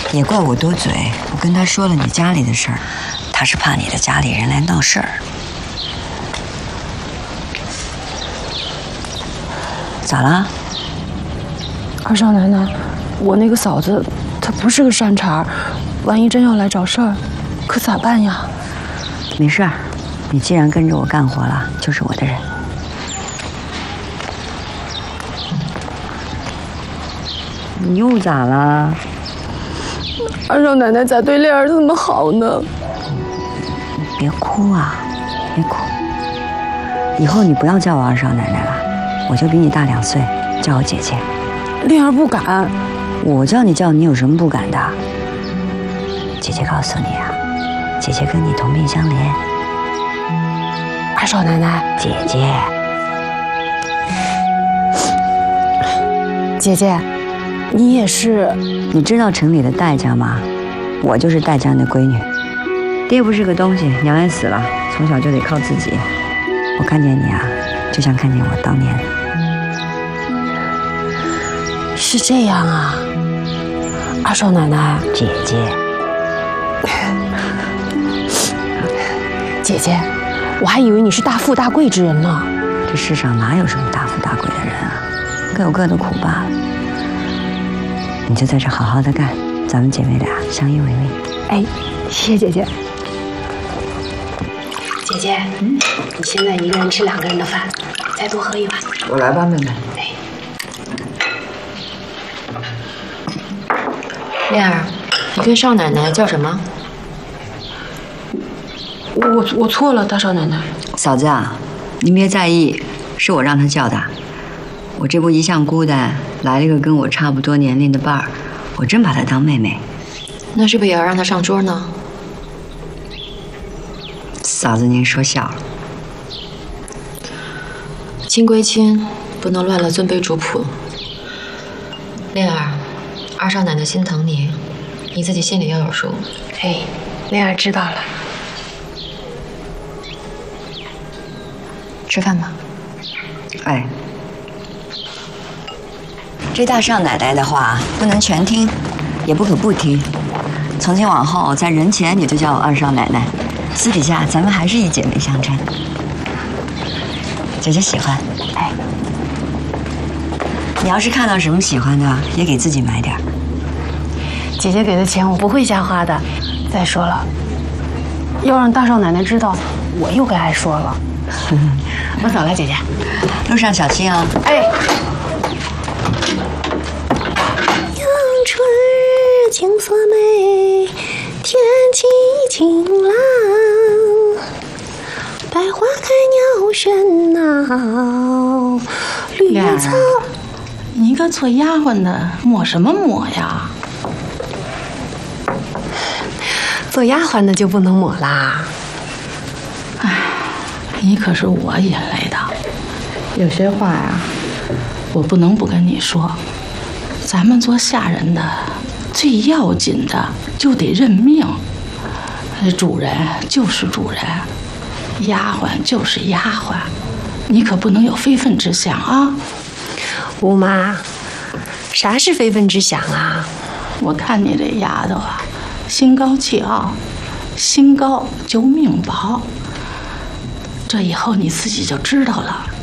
也怪我多嘴，我跟他说了你家里的事儿，他是怕你的家里人来闹事儿。咋了？ 二少奶奶，我那个嫂子，她不是个善茬，万一真要来找事儿，可咋办呀？ 没事儿，你既然跟着我干活了，就是我的人。你又咋了？ 二少奶奶咋对莲儿这么好呢？ 别哭啊，别哭。以后你不要叫我二少奶奶了，我就比你大2岁，叫我姐姐。 莲儿不敢。 我叫你叫你有什么不敢的？姐姐告诉你啊，姐姐跟你同病相怜。 二少奶奶， 姐姐， 姐姐，你也是。 你知道城里的戴家吗？我就是戴家那闺女。爹不是个东西，娘也死了，从小就得靠自己。我看见你啊，就像看见我当年。 是这样啊，二少奶奶。 姐姐， 姐姐，我还以为你是大富大贵之人呢。 这世上哪有什么大富大贵的人啊，各有各的苦罢了。你就在这好好的干，咱们姐妹俩相依为命。 哎，谢谢姐姐。姐姐，你现在一个人吃2个人的饭，再多喝一碗。 我来吧，妹妹。 哎， 莲儿，你对少奶奶叫什么？ 我错了，大少奶奶。 嫂子啊，您别在意，是我让她叫的。我这不一向孤单，来了个跟我差不多年龄的伴儿，我真把她当妹妹。 那是不是也要让她上桌呢？ 嫂子，您说笑了。 亲归亲，不能乱了尊卑主仆。莲儿，二少奶奶心疼你，你自己心里要有数。 哎，莲儿知道了。 吃饭吧。 哎，这大少奶奶的话不能全听，也不可不听。从今往后，在人前你就叫我二少奶奶，私底下咱们还是一姐妹相称。姐姐喜欢。哎，你要是看到什么喜欢的，也给自己买点儿。 姐姐给的钱我不会瞎花的。再说了，要让大少奶奶知道，我又该挨说了。我走了，姐姐。 路上小心啊！ 哎。 阳春日景色美，天气晴朗，百花开，鸟喧闹，绿草。 你一个做丫鬟的，抹什么抹呀？ 做丫鬟的就不能抹啦。 哎，你可是我引来的，有些话呀，我不能不跟你说。咱们做下人的，最要紧的就得认命。主人就是主人，丫鬟就是丫鬟，你可不能有非分之想啊！ 吴妈，啥是非分之想啊？ 我看你这丫头啊，心高气傲，心高就命薄。这以后你自己就知道了。